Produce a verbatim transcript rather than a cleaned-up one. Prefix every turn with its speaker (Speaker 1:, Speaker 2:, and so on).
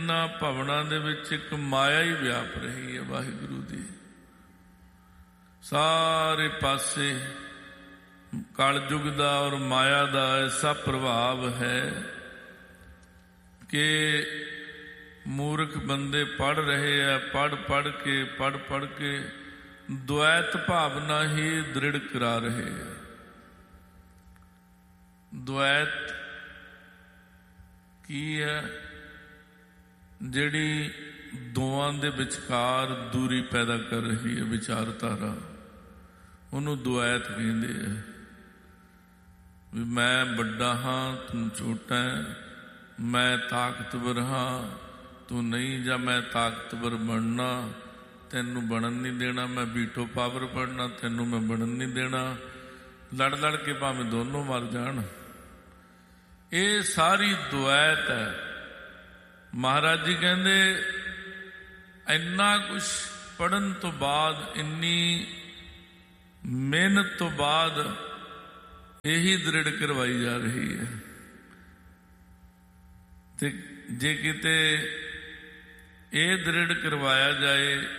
Speaker 1: ਇਹਨਾਂ ਭਵਨਾਂ ਦੇ ਵਿੱਚ ਇੱਕ ਮਾਇਆ ਹੀ ਵਿਆਪ ਰਹੀ ਹੈ ਵਾਹਿਗੁਰੂ ਦੀ। ਸਾਰੇ ਪਾਸੇ ਕਲਯੁਗ ਦਾ ਔਰ ਮਾਇਆ ਦਾ ਐਸਾ ਪ੍ਰਭਾਵ ਹੈ ਕਿ ਮੂਰਖ ਬੰਦੇ ਪੜ੍ਹ ਰਹੇ ਆ, ਪੜ੍ਹ ਪੜ੍ਹ ਕੇ ਪੜ੍ਹ ਪੜ੍ਹ ਕੇ ਦੁਐਤ ਭਾਵਨਾ ਹੀ ਦ੍ਰਿੜ ਕਰਾ ਰਹੇ ਆ। ਦੁਐਤ ਕੀ ਹੈ? ਜਿਹੜੀ ਦੋਵਾਂ ਦੇ ਵਿਚਕਾਰ ਦੂਰੀ ਪੈਦਾ ਕਰ ਰਹੀ ਹੈ ਵਿਚਾਰਧਾਰਾ, ਉਹਨੂੰ ਦੁਐਤ ਕਹਿੰਦੇ ਆ। ਵੀ ਮੈਂ ਵੱਡਾ ਹਾਂ, ਤੂੰ ਛੋਟਾ ਹੈ, ਮੈਂ ਤਾਕਤਵਰ ਹਾਂ, ਤੂੰ ਨਹੀਂ, ਜਾਂ ਮੈਂ ਤਾਕਤਵਰ ਬਣਨਾ, ਤੈਨੂੰ ਬਣਨ ਨਹੀਂ ਦੇਣਾ, ਮੈਂ ਵੀਟੋ ਪਾਵਰ ਬਣਨਾ, ਤੈਨੂੰ ਮੈਂ ਬਣਨ ਨਹੀਂ ਦੇਣਾ। ਲੜ ਲੜ ਕੇ ਭਾਵੇਂ ਦੋਨੋਂ ਮਰ ਜਾਣ। ਇਹ ਸਾਰੀ ਦੁਐਤ ਹੈ। ਮਹਾਰਾਜ ਜੀ ਕਹਿੰਦੇ ਇੰਨਾ ਕੁਛ ਪੜ੍ਹਨ ਤੋਂ ਬਾਅਦ, ਇੰਨੀ ਮਿਹਨਤ ਤੋਂ ਬਾਅਦ ਇਹੀ ਦ੍ਰਿੜ ਕਰਵਾਈ ਜਾ ਰਹੀ ਹੈ। ਤੇ ਜੇ ਕਿਤੇ ਇਹ ਦ੍ਰਿੜ ਕਰਵਾਇਆ ਜਾਏ